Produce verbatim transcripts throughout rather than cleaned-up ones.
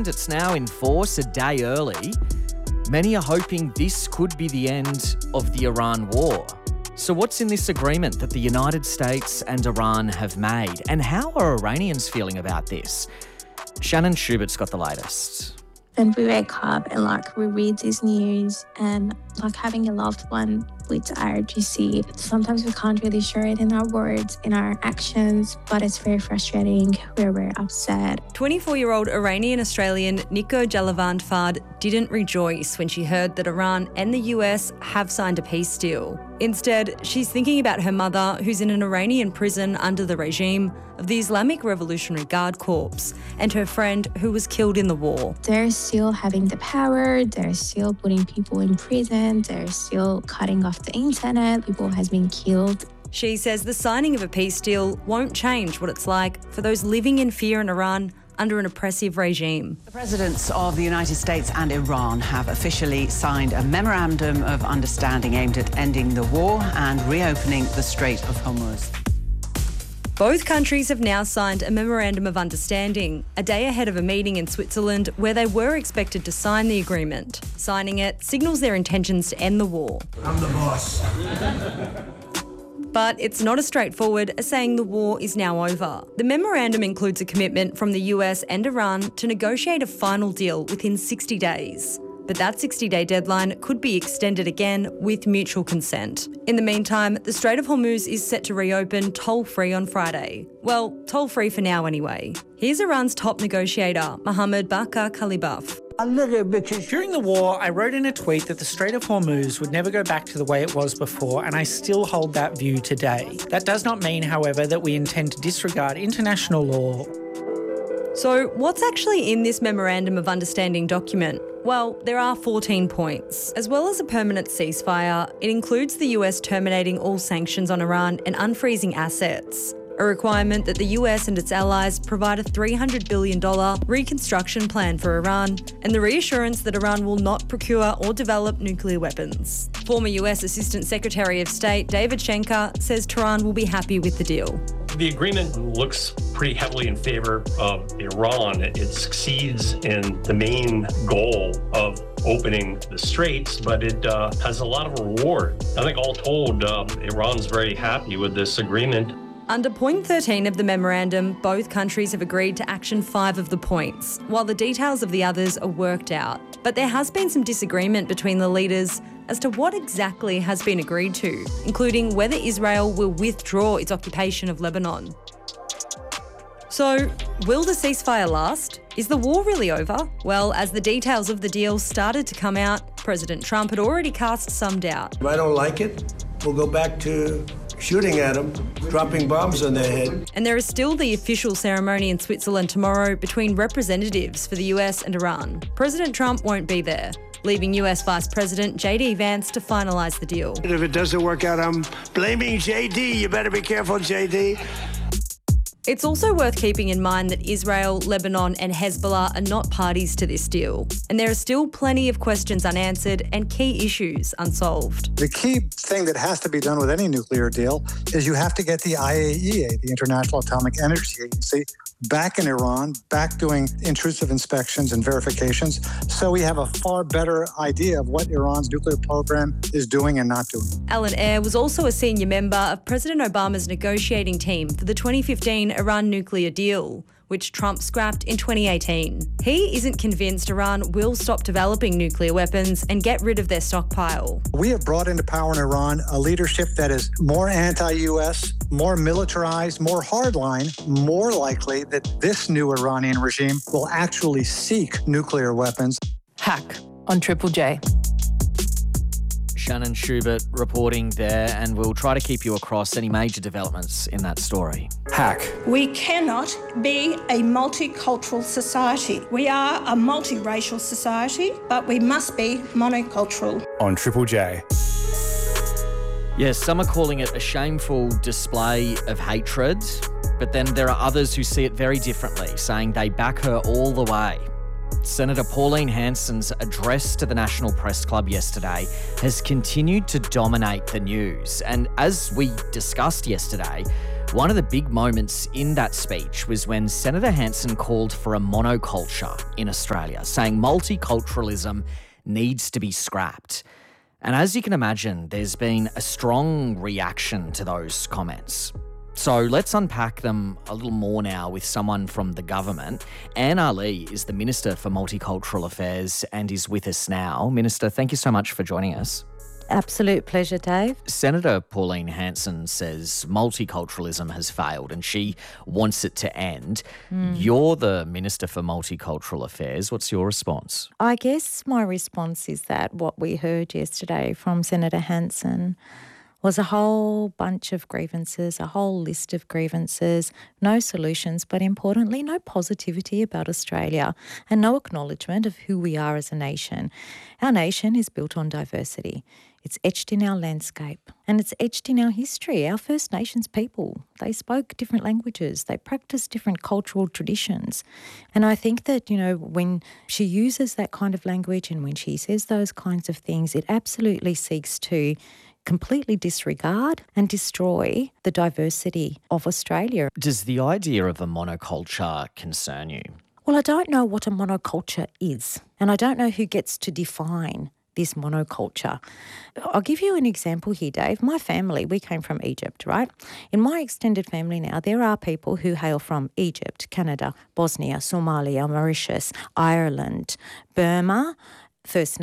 agreement, it's now in force a day early. Many are hoping this could be the end of the Iran war. So what's in this agreement that the United States and Iran have made? And how are Iranians feeling about this? Shannon Schubert's got the latest. When we wake up and like we read this news and like having a loved one with I R G C, sometimes we can't really show it in our words, in our actions, but it's very frustrating. We're very upset. twenty-four-year-old Iranian-Australian Nico Jalavandfard didn't rejoice when she heard that Iran and the U S have signed a peace deal. Instead, she's thinking about her mother, who's in an Iranian prison under the regime of the Islamic Revolutionary Guard Corps, and her friend who was killed in the war. They're still having the power, they're still putting people in prison, they're still cutting off the internet, people has been killed. She says the signing of a peace deal won't change what it's like for those living in fear in Iran under an oppressive regime. The presidents of the United States and Iran have officially signed a memorandum of understanding aimed at ending the war and reopening the Strait of Hormuz. Both countries have now signed a memorandum of understanding, a day ahead of a meeting in Switzerland where they were expected to sign the agreement. Signing it signals their intentions to end the war. I'm the boss. But it's not as straightforward as saying the war is now over. The memorandum includes a commitment from the U S and Iran to negotiate a final deal within sixty days. But that sixty-day deadline could be extended again with mutual consent. In the meantime, the Strait of Hormuz is set to reopen toll-free on Friday. Well, toll-free for now anyway. Here's Iran's top negotiator, Mohammad Bakr Kalibaf. During the war, I wrote in a tweet that the Strait of Hormuz would never go back to the way it was before, and I still hold that view today. That does not mean, however, that we intend to disregard international law. So what's actually in this Memorandum of Understanding document? Well, there are fourteen points. As well as a permanent ceasefire, it includes the U S terminating all sanctions on Iran and unfreezing assets. A requirement that the U S and its allies provide a three hundred billion dollars reconstruction plan for Iran, and the reassurance that Iran will not procure or develop nuclear weapons. Former U S Assistant Secretary of State David Schenker says Tehran will be happy with the deal. The agreement looks pretty heavily in favor of Iran. It succeeds in the main goal of opening the straits, but it uh, has a lot of reward. I think all told, uh, Iran's very happy with this agreement. Under point thirteen of the memorandum, both countries have agreed to action five of the points, while the details of the others are worked out. But there has been some disagreement between the leaders as to what exactly has been agreed to, including whether Israel will withdraw its occupation of Lebanon. So, will the ceasefire last? Is the war really over? Well, as the details of the deal started to come out, President Trump had already cast some doubt. If I don't like it, we'll go back to shooting at them, dropping bombs on their head. And there is still the official ceremony in Switzerland tomorrow between representatives for the U S and Iran. President Trump won't be there, leaving U S Vice President J D Vance to finalise the deal. If it doesn't work out, I'm blaming J D. You better be careful, J D. It's also worth keeping in mind that Israel, Lebanon and Hezbollah are not parties to this deal, and there are still plenty of questions unanswered and key issues unsolved. The key thing that has to be done with any nuclear deal is you have to get the I A E A, the International Atomic Energy Agency, back in Iran, back doing intrusive inspections and verifications, so we have a far better idea of what Iran's nuclear program is doing and not doing. Alan Eyre was also a senior member of President Obama's negotiating team for the twenty fifteen Iran nuclear deal, which Trump scrapped in twenty eighteen. He isn't convinced Iran will stop developing nuclear weapons and get rid of their stockpile. We have brought into power in Iran a leadership that is more anti-U S, more militarized, more hardline, more likely that this new Iranian regime will actually seek nuclear weapons. Hack on Triple J. Shannon Schubert reporting there, and we'll try to keep you across any major developments in that story. Hack. We cannot be a multicultural society. We are a multiracial society, but we must be monocultural. On Triple J. Yes, some are calling it a shameful display of hatred, but then there are others who see it very differently, saying they back her all the way. Senator Pauline Hanson's address to the National Press Club yesterday has continued to dominate the news. And as we discussed yesterday, One of the big moments in that speech was when Senator Hanson called for a monoculture in Australia, saying multiculturalism needs to be scrapped. And as you can imagine, there's been a strong reaction to those comments. So let's unpack them a little more now with someone from the government. Anne Ali is the Minister for Multicultural Affairs and is with us now. Minister, thank you so much for joining us. Absolute pleasure, Dave. Senator Pauline Hanson says multiculturalism has failed and she wants it to end. Mm. You're the Minister for Multicultural Affairs. What's your response? I guess my response is that what we heard yesterday from Senator Hanson was a whole bunch of grievances, a whole list of grievances, no solutions, but importantly, no positivity about Australia and no acknowledgement of who we are as a nation. Our nation is built on diversity. It's etched in our landscape and it's etched in our history. Our First Nations people, they spoke different languages, they practiced different cultural traditions. And I think that, you know, when she uses that kind of language and when she says those kinds of things, it absolutely seeks to completely disregard and destroy the diversity of Australia. Does the idea of a monoculture concern you? Well, I don't know what a monoculture is, and I don't know who gets to define this monoculture. I'll give you an example here, Dave. My family, we came from Egypt, right? In my extended family now, there are people who hail from Egypt, Canada, Bosnia, Somalia, Mauritius, Ireland, Burma, First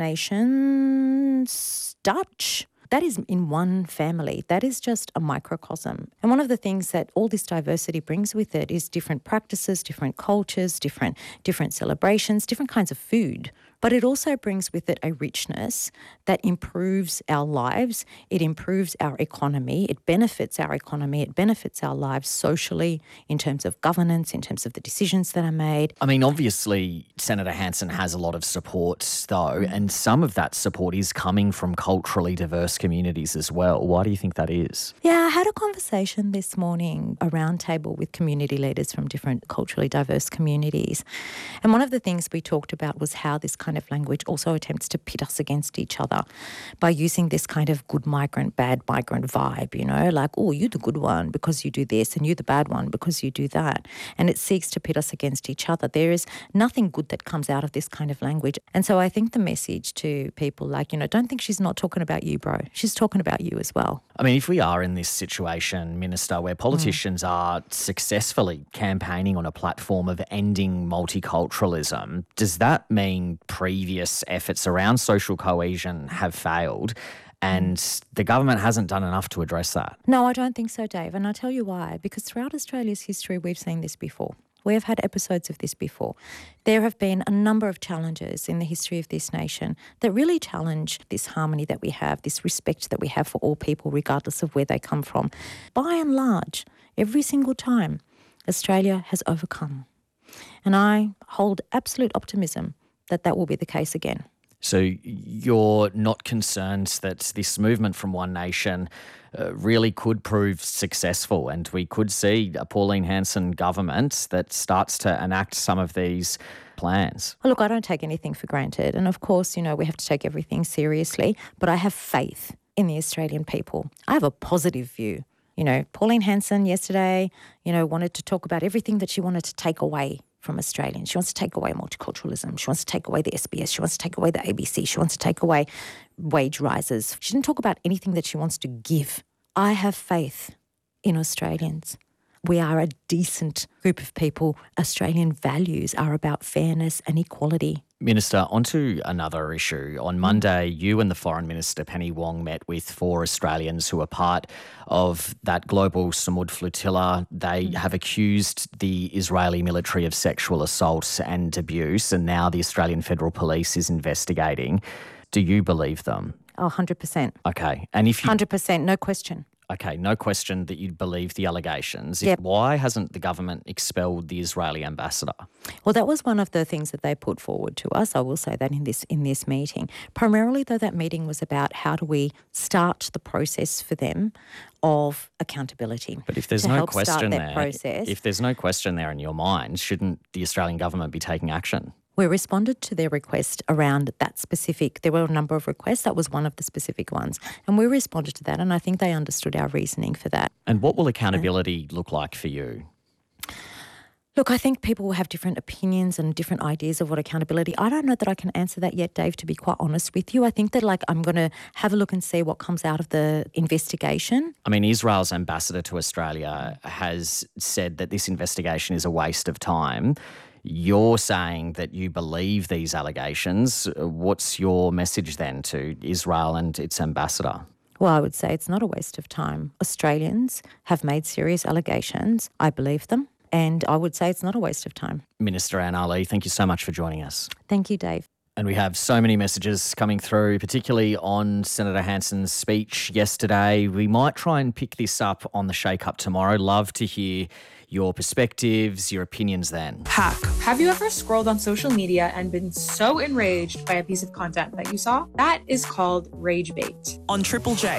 Nations, Dutch. That is in one family. That is just a microcosm. And one of the things that all this diversity brings with it is different practices, different cultures, different different celebrations, different kinds of food. But it also brings with it a richness that improves our lives. It improves our economy. It benefits our economy. It benefits our lives socially in terms of governance, in terms of the decisions that are made. I mean, obviously, Senator Hanson has a lot of support, though, and some of that support is coming from culturally diverse communities as well. Why do you think that is? Yeah, I had a conversation this morning, a roundtable with community leaders from different culturally diverse communities. And one of the things we talked about was how this kind of language also attempts to pit us against each other by using this kind of good migrant, bad migrant vibe, you know, like, oh, you're the good one because you do this and you're the bad one because you do that. And it seeks to pit us against each other. There is nothing good that comes out of this kind of language. And so I think the message to people like, you know, don't think she's not talking about you, bro. She's talking about you as well. I mean, if we are in this situation, Minister, where politicians mm. are successfully campaigning on a platform of ending multiculturalism, does that mean previous efforts around social cohesion have failed and the government hasn't done enough to address that? No, I don't think so, Dave. And I'll tell you why. Because throughout Australia's history, we've seen this before. We have had episodes of this before. There have been a number of challenges in the history of this nation that really challenge this harmony that we have, this respect that we have for all people, regardless of where they come from. By and large, every single time, Australia has overcome. And I hold absolute optimism that that will be the case again. So you're not concerned that this movement from One Nation uh, really could prove successful and we could see a Pauline Hanson government that starts to enact some of these plans? Look, I don't take anything for granted. And of course, you know, we have to take everything seriously, but I have faith in the Australian people. I have a positive view. You know, Pauline Hanson yesterday, you know, wanted to talk about everything that she wanted to take away from Australians. She wants to take away multiculturalism. She wants to take away the S B S. She wants to take away the A B C. She wants to take away wage rises. She didn't talk about anything that she wants to give. I have faith in Australians. We are a decent group of people. Australian values are about fairness and equality. Minister, onto another issue. On Monday, you and the Foreign Minister, Penny Wong, met with four Australians who are part of that global Samud flotilla. They have accused the Israeli military of sexual assault and abuse, and now the Australian Federal Police is investigating. Do you believe them? Oh, one hundred percent. Okay. And if you... one hundred percent, no question. Okay, no question that you believe the allegations. Yep. Why hasn't the government expelled the Israeli ambassador? Well, that was one of the things that they put forward to us. I will say that in this in this meeting. Primarily, though, that meeting was about how do we start the process for them of accountability. But if there's no question there, process. if there's no question there in your mind, shouldn't the Australian government be taking action? We responded to their request around that specific, there were a number of requests, that was one of the specific ones, and we responded to that, and I think they understood our reasoning for that. And what will accountability look like for you? Look, I think people will have different opinions and different ideas of what accountability. I don't know that I can answer that yet, Dave, to be quite honest with you. I think that like I'm going to have a look and see what comes out of the investigation. I mean, Israel's ambassador to Australia has said that this investigation is a waste of time. You're saying that you believe these allegations. What's your message then to Israel and its ambassador? Well, I would say it's not a waste of time. Australians have made serious allegations. I believe them. And I would say it's not a waste of time. Minister Anne Ali, thank you so much for joining us. Thank you, Dave. And we have so many messages coming through, particularly on Senator Hanson's speech yesterday. We might try and pick this up on the Shake Up tomorrow. Love to hear your perspectives, your opinions then. Hack. Have you ever scrolled on social media and been so enraged by a piece of content that you saw? That is called rage bait. On Triple J.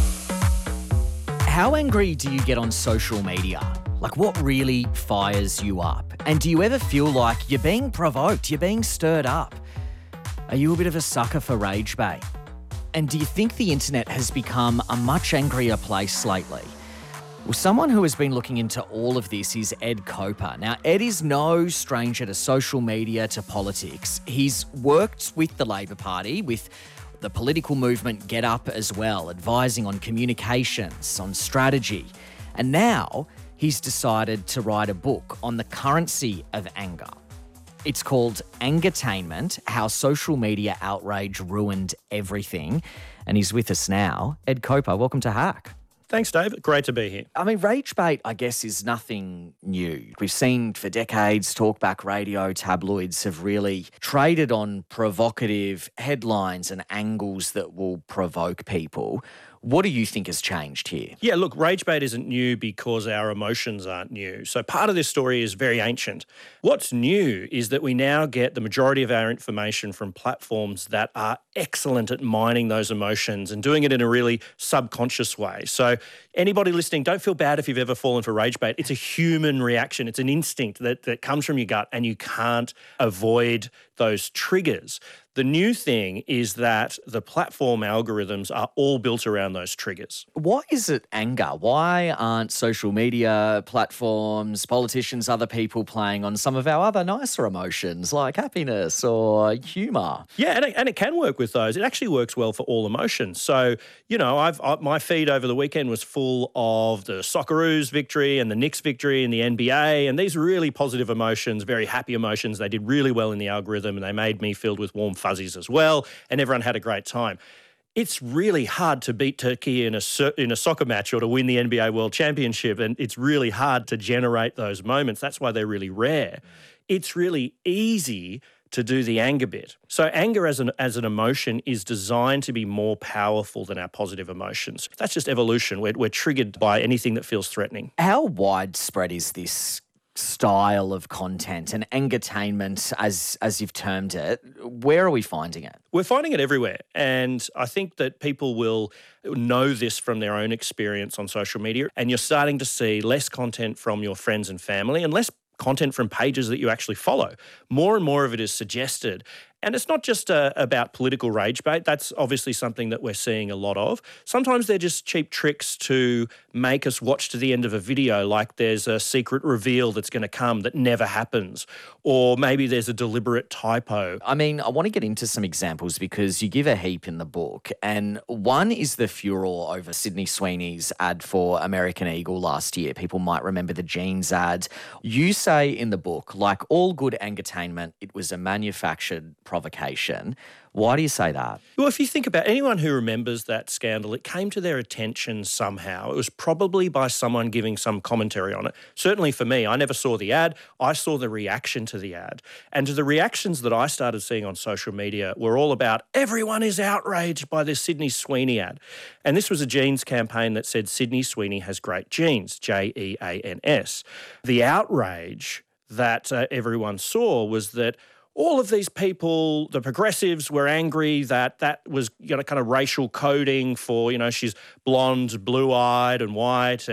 How angry do you get on social media? Like, what really fires you up? And do you ever feel like you're being provoked, you're being stirred up? Are you a bit of a sucker for rage bait? And do you think the internet has become a much angrier place lately? Well, someone who has been looking into all of this is Ed Koper. Now, Ed is no stranger to social media, to politics. He's worked with the Labor Party, with the political movement Get Up as well, advising on communications, on strategy. And now he's decided to write a book on the currency of anger. It's called Angertainment, How Social Media Outrage Ruined Everything. And he's with us now. Ed Koper, welcome to Hack. Thanks, Dave. Great to be here. I mean, rage bait, I guess, is nothing new. We've seen for decades talkback radio, tabloids have really traded on provocative headlines and angles that will provoke people. What do you think has changed here? Yeah, look, rage bait isn't new because our emotions aren't new. So part of this story is very ancient. What's new is that we now get the majority of our information from platforms that are excellent at mining those emotions and doing it in a really subconscious way. So anybody listening, don't feel bad if you've ever fallen for rage bait. It's a human reaction. It's an instinct that, that comes from your gut, and you can't avoid those triggers. The new thing is that the platform algorithms are all built around those triggers. Why is it anger? Why aren't social media platforms, politicians, other people playing on some of our other nicer emotions like happiness or humour? Yeah, and it, and it can work with those. It actually works well for all emotions. So, you know, I've I, my feed over the weekend was full of the Socceroos victory and the Knicks victory in the N B A, and these really positive emotions, very happy emotions. They did really well in the algorithm, and they made me filled with warm fuzzies as well, and everyone had a great time. It's really hard to beat Turkey in a in a soccer match or to win the N B A World Championship, and it's really hard to generate those moments. That's why they're really rare. It's really easy to do the anger bit. So anger as an as an emotion is designed to be more powerful than our positive emotions. That's just evolution. We're, we're triggered by anything that feels threatening. How widespread is this style of content and angertainment, as as you've termed it? Where are we finding it? We're finding it everywhere. And I think that people will know this from their own experience on social media. And you're starting to see less content from your friends and family and less content from pages that you actually follow. More and more of it is suggested. And it's not just uh, about political rage bait. That's obviously something that we're seeing a lot of. Sometimes they're just cheap tricks to make us watch to the end of a video, like there's a secret reveal that's going to come that never happens, or maybe there's a deliberate typo. I mean, I want to get into some examples because you give a heap in the book, and one is the furor over Sydney Sweeney's ad for American Eagle last year. People might remember the jeans ad. You say in the book, like all good angertainment, it was a manufactured provocation. Why do you say that? Well, if you think about anyone who remembers that scandal, it came to their attention somehow. It was probably by someone giving some commentary on it. Certainly for me, I never saw the ad. I saw the reaction to the ad. And to the reactions that I started seeing on social media were all about everyone is outraged by this Sydney Sweeney ad. And this was a jeans campaign that said Sydney Sweeney has great jeans, J E A N S. The outrage that uh, everyone saw was that all of these people, the progressives, were angry that that was, you know, kind of racial coding for, you know, she's blonde, blue-eyed and white, and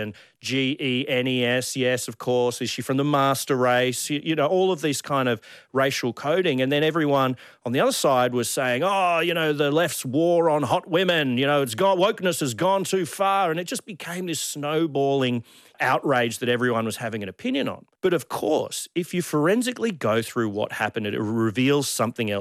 G E N E S, yes, of course. Is she from the master race? You, you know, all of these kind of racial coding. And then everyone on the other side was saying, oh, you know, the left's war on hot women, you know, it's gone, wokeness has gone too far. And it just became this snowballing outrage that everyone was having an opinion on. But of course, if you forensically go through what happened, it reveals something else